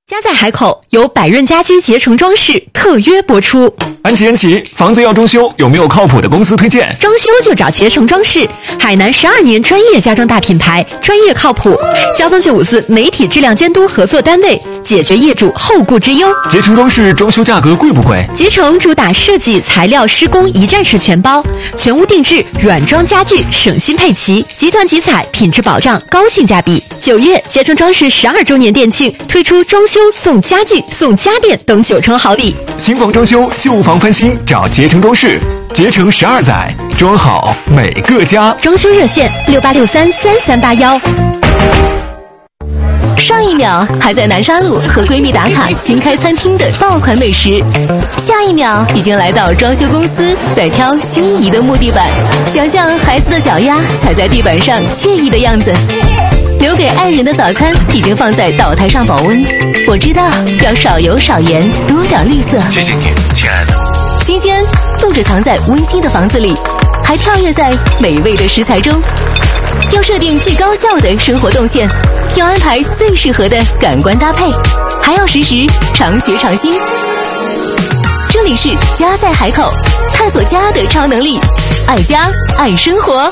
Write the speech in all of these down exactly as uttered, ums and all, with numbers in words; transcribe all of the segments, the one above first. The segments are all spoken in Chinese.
家在海口，由百润家居携程装饰特约播出。 安琪安琪，房子要装修，有没有靠谱的公司推荐？ 装修就找携程装饰，海南十二年专业家装大品牌，专业靠谱。交通九五四媒体质量监督合作单位，解决业主后顾之忧。 携程装饰装修价格贵不贵？ 携程主打设计、材料、施工一站式全包，全屋定制，软装家具，省心配齐，集团集采，品质保障，高性价比。九月，携程装饰十二周年店庆，推出装修送家具、送家电等九重好礼。 新房装修、旧房翻新，找携程装饰。携程十二载，装好每个家。 装修热线六八六三三三八幺。上一秒还在南沙路和闺蜜打卡新开餐厅的爆款美食，下一秒已经来到装修公司，在挑心仪的木地板。想象孩子的脚丫踩在地板上惬意的样子。留给爱人的早餐已经放在岛台上保温。我知道要少油少盐，多点绿色。 谢谢你，亲爱的。 新鲜不止藏在温馨的房子里，还跳跃在美味的食材中。要设定最高效的生活动线，要安排最适合的感官搭配，还要时时常学常新。这里是家在海口，探索家的超能力，爱家爱生活。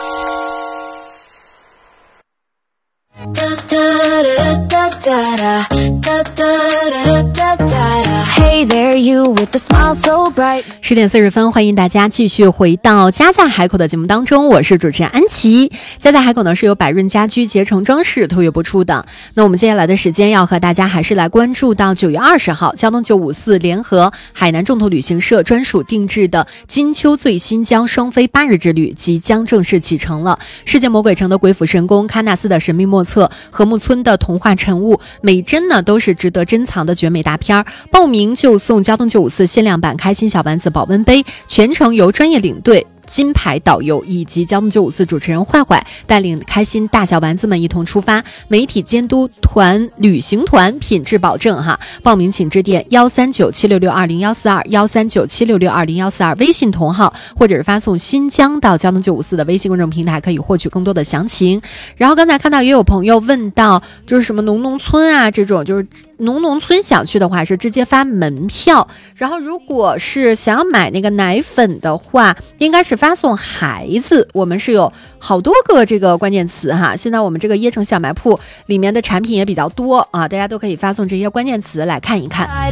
十点四十分，欢迎大家继续回到家在海口的节目当中，我是主持人安琪。家在海口呢是由百润家居携程装饰特约播出的。那我们接下来的时间要和大家还是来关注到九月二十号，交通九五四联合海南众途旅行社专属定制的金秋最新疆双飞八日之旅即将正式启程了。世界魔鬼城的鬼斧神工，喀纳斯的神秘莫测，禾木村的童话晨雾，每帧呢都是值得珍藏的绝美大片。报名就送交通九五四限量版开心小丸子保温杯，全程由专业领队、金牌导游以及交通九五四主持人坏坏带领开心大小丸子们一同出发，媒体监督团旅行团品质保证哈。报名请致电幺三九七六六二零幺四二幺三九七六六二零幺四二微信同号，或者是发送新疆到交通九五四的微信公众平台，可以获取更多的详情。然后刚才看到也有朋友问到，就是什么农农村啊这种，就是农农村想去的话是直接发门票，然后如果是想要买那个奶粉的话，应该是发送孩子。我们是有好多个这个关键词哈，现在我们这个椰城小卖铺里面的产品也比较多啊，大家都可以发送这些关键词来看一看。